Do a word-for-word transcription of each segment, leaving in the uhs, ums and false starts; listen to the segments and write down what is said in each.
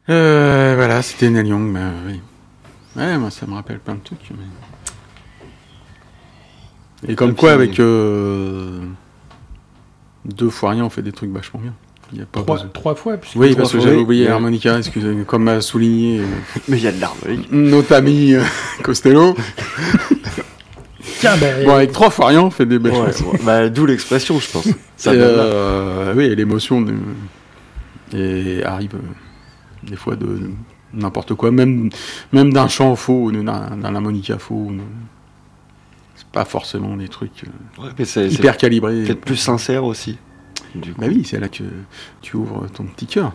Euh, voilà, c'était Neil Young, mais oui. Ouais, moi ça me rappelle plein de trucs. Mais... Et comme Et quoi, puis... avec euh, deux fois rien, on fait des trucs vachement bien. Il y a pas trois, besoin... trois fois Oui, trois parce fois, que j'avais oublié oui. l'harmonica, excusez-moi, comme m'a souligné. Euh, mais il y a de l'harmonica. Notre ami euh, Costello. Tiens, ben, bon, avec trois fois rien, on fait des belles ouais, choses. Ouais. Bah, d'où l'expression, je pense. Ça et, euh, oui, et l'émotion de... et arrive euh, des fois de, de n'importe quoi, même, même d'un chant faux, d'un, d'un harmonica faux. De... C'est pas forcément des trucs euh, ouais, mais c'est, hyper c'est calibrés. Peut-être plus sincère aussi. Du coup. Bah oui, c'est là que tu ouvres ton petit cœur.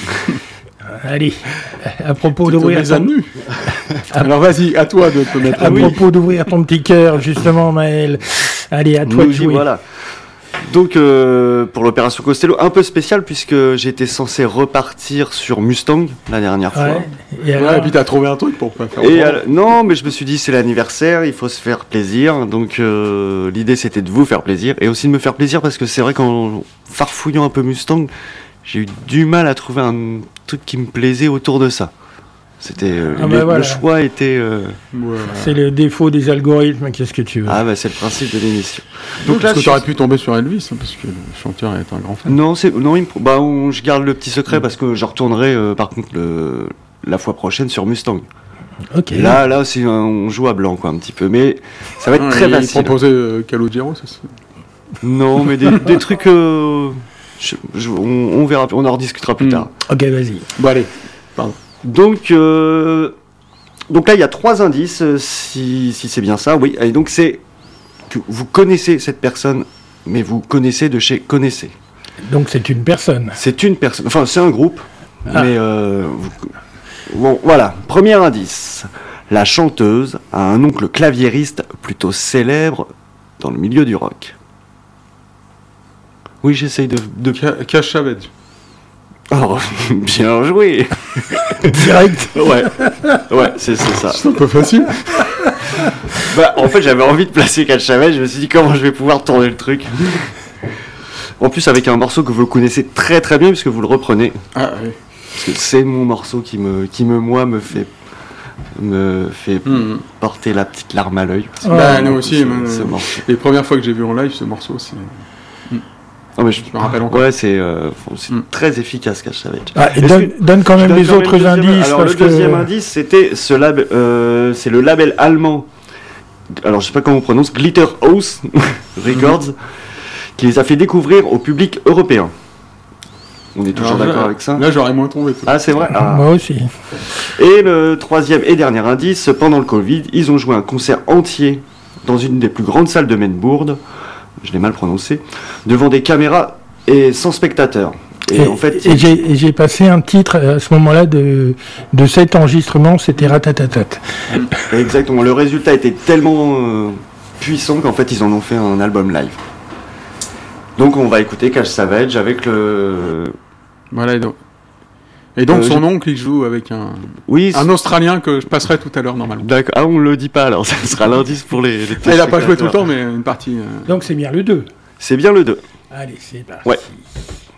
Allez, à propos d'ouvrir ton... Alors vas-y, à toi de te mettre. À oui. propos d'ouvrir ton petit cœur, justement, Maël. Allez, à toi oui, de jouer. Voilà. Donc euh, pour l'opération Costello, un peu spécial puisque j'étais censé repartir sur Mustang la dernière fois. Ouais, et, alors... ouais, et puis t'as trouvé un truc pour pas faire. Et alors, non, mais je me suis dit c'est l'anniversaire, il faut se faire plaisir. Donc euh, l'idée c'était de vous faire plaisir et aussi de me faire plaisir parce que c'est vrai qu'en farfouillant un peu Mustang, j'ai eu du mal à trouver un truc qui me plaisait autour de ça. C'était euh, ah les, bah voilà. Le choix était. Euh... Ouais. C'est le défaut des algorithmes. Qu'est-ce que tu veux? Ah bah c'est le principe de l'émission. Donc parce là, que tu aurais suis... pu tomber sur Elvis, hein, parce que le chanteur est un grand fan. Non, c'est non, il... bah on... je garde le petit secret mmh. parce que je retournerai euh, par contre le... la fois prochaine sur Mustang. Ok. Là, là, c'est un... on joue à blanc quoi un petit peu, mais ça va être ah, très il facile. Il proposait euh, Calogero, ça. C'est... Non, mais des, des trucs. Euh... Je... Je... On... on verra, on en rediscutera plus mmh. tard. Ok, vas-y. Bon allez. Pardon. Donc. Euh... Donc là, il y a trois indices, euh, si, si c'est bien ça, oui. Et donc c'est que vous connaissez cette personne, mais vous connaissez de chez connaissez. Donc c'est une personne. C'est une personne, enfin c'est un groupe, ah. mais euh, vous... bon voilà. Premier indice, la chanteuse a un oncle claviériste plutôt célèbre dans le milieu du rock. Oui, j'essaye de... de... Cash Savage. Oh, bien joué. Direct. Ouais, ouais, c'est, c'est ça. C'est un peu facile. Bah, en fait, j'avais envie de placer Cash Savage. Je me suis dit comment je vais pouvoir tourner le truc. En plus, avec un morceau que vous connaissez très très bien puisque vous le reprenez. Ah oui. Parce que c'est mon morceau qui me, qui me moi me fait, me fait mmh. porter la petite larme à l'œil. Oh, bah, nous aussi. Ce, ce les premières fois que j'ai vu en live ce morceau, c'est. Non, mais je, je me rappelle encore. Ouais, c'est, euh, c'est mm. très efficace, Cash Savage. Ah, et donne, que, donne quand même les quand autres même indices. Alors, le deuxième que... indice, c'était ce lab, euh, c'est le label allemand. Alors, je sais pas comment on prononce, Glitterhouse Records, mm. qui les a fait découvrir au public européen. On est toujours alors, d'accord là, avec ça. Là, j'aurais moins tombé. Ah, c'est vrai. Ah. Moi aussi. Et le troisième et dernier indice, pendant le Covid, ils ont joué un concert entier dans une des plus grandes salles de Mainbourg. Je l'ai mal prononcé, devant des caméras et sans spectateurs. Et, et, en fait, et, j'ai, et j'ai passé un titre à ce moment-là de, de cet enregistrement, c'était Ratatatat. Exactement, le résultat était tellement euh, puissant qu'en fait ils en ont fait un album live. Donc on va écouter Cash Savage avec le... Voilà, et donc, et donc euh, son oncle il joue avec un, oui, un Australien que je passerai tout à l'heure normalement. D'accord, ah on le dit pas alors, ça sera l'indice pour les... les ah, il a pas joué tout le temps mais une partie... Euh... Donc c'est bien le deux. C'est bien le deux. Allez, c'est parti. Ouais.